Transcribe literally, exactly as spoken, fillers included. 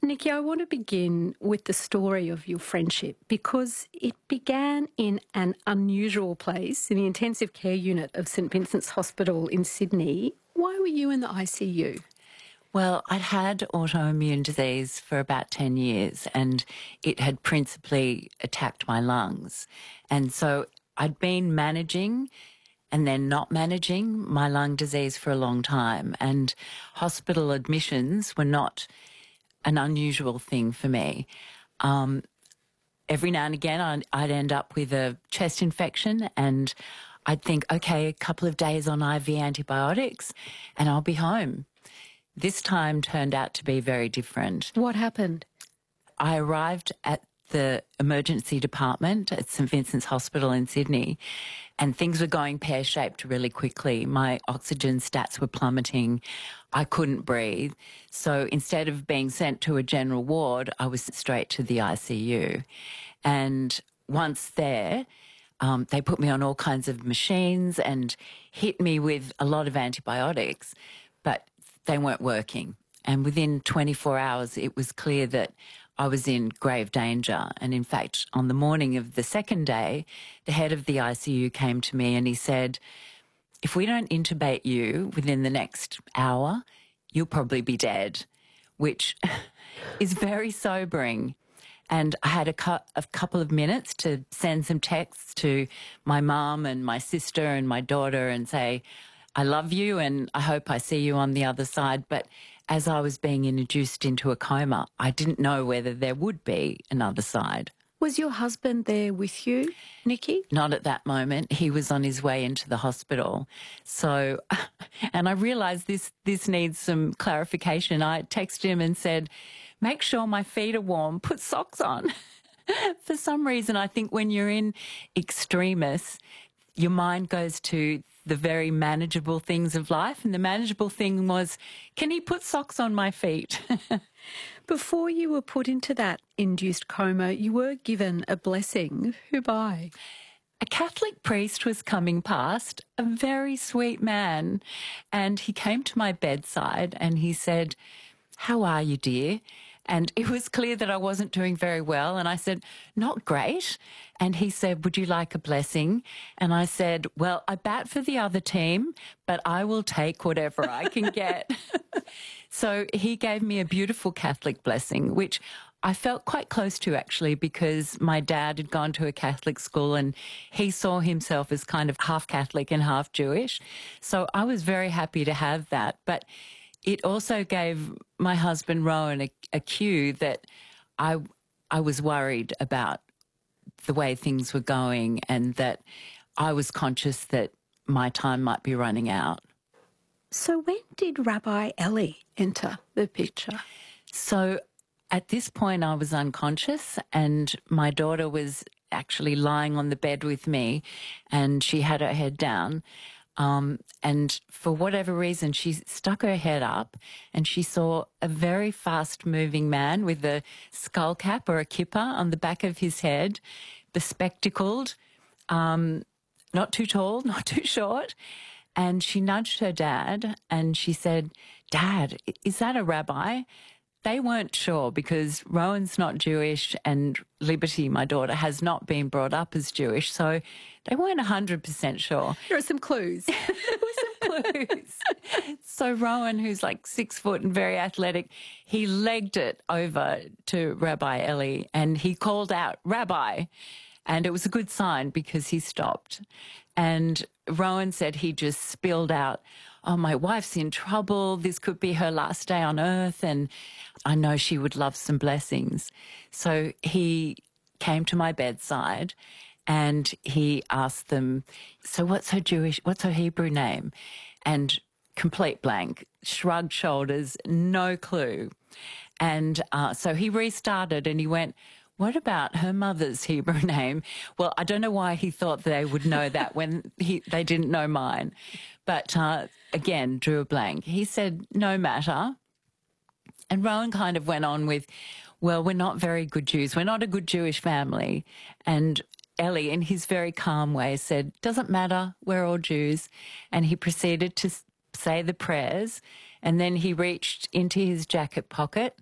Nikki, I want to begin with the story of your friendship because it began in an unusual place, in the intensive care unit of St Vincent's Hospital in Sydney. Why were you in the I C U? Well, I'd had autoimmune disease for about ten years and it had principally attacked my lungs. And so I'd been managing and then not managing my lung disease for a long time. And hospital admissions were not an unusual thing for me. Um, every now and again, I'd, I'd end up with a chest infection and I'd think, okay, a couple of days on I V antibiotics and I'll be home. This time turned out to be very different. What happened? I arrived at the emergency department at St Vincent's Hospital in Sydney and things were going pear-shaped really quickly. My oxygen stats were plummeting. I couldn't breathe. So instead of being sent to a general ward, I was straight to the I C U. And once there, um, they put me on all kinds of machines and hit me with a lot of antibiotics, but they weren't working. And within twenty-four hours, it was clear that I was in grave danger. And in fact, on the morning of the second day, the head of the I C U came to me and he said, if we don't intubate you within the next hour, you'll probably be dead, which is very sobering. And I had a, cu a couple of minutes to send some texts to my mum and my sister and my daughter and say, I love you and I hope I see you on the other side. But as I was being induced into a coma, I didn't know whether there would be another side. Was your husband there with you, Nikki? Not at that moment. He was on his way into the hospital. So, and I realised this, this needs some clarification. I texted him and said, make sure my feet are warm, put socks on. For some reason, I think when you're in extremis, your mind goes to the very manageable things of life. And the manageable thing was, can he put socks on my feet? Before you were put into that induced coma, you were given a blessing. Who by? A Catholic priest was coming past, a very sweet man, and he came to my bedside and he said, how are you, dear? And it was clear that I wasn't doing very well. And I said, not great. And he said, would you like a blessing? And I said, well, I bat for the other team, but I will take whatever I can get. So he gave me a beautiful Catholic blessing, which I felt quite close to actually because my dad had gone to a Catholic school and he saw himself as kind of half Catholic and half Jewish. So I was very happy to have that. But it also gave my husband Rowan a, a cue that I, I was worried about the way things were going and that I was conscious that my time might be running out. So when did Rabbi Ellie enter the picture? So at this point I was unconscious and my daughter was actually lying on the bed with me and she had her head down. Um, and for whatever reason, she stuck her head up and she saw a very fast-moving man with a skull cap or a kippah on the back of his head, bespectacled, um, not too tall, not too short. And she nudged her dad and she said, Dad, is that a rabbi? They weren't sure because Rowan's not Jewish and Liberty, my daughter, has not been brought up as Jewish, so they weren't one hundred percent sure. There are some clues. There were some clues. So Rowan, who's like six foot and very athletic, he legged it over to Rabbi Ellie and he called out, Rabbi, and it was a good sign because he stopped. And Rowan said he just spilled out, oh, my wife's in trouble. This could be her last day on earth and I know she would love some blessings. So he came to my bedside and he asked them, so what's her Jewish, what's her Hebrew name? And complete blank, shrugged shoulders, no clue. And uh, so he restarted and he went, what about her mother's Hebrew name? Well, I don't know why he thought they would know that when he, they didn't know mine. But uh, again, drew a blank. He said, no matter. And Rowan kind of went on with, well, we're not very good Jews. We're not a good Jewish family. And Ellie, in his very calm way, said, doesn't matter, we're all Jews. And he proceeded to say the prayers. And then he reached into his jacket pocket